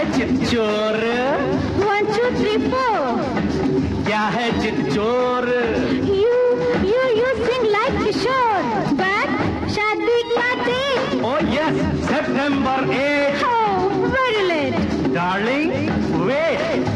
चितचोर? 1, 2, 3, 4. क्या है Chitchor? You sing like Kishore, but शादी का date? Oh yes, September 8. Oh, very late. Darling, wait.